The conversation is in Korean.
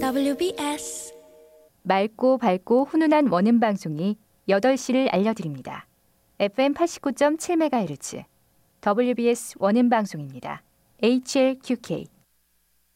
WBS 맑고 밝고 훈훈한 원음 방송이 8시를 알려드립니다. FM 89.7MHz WBS 원음 방송입니다. HLQK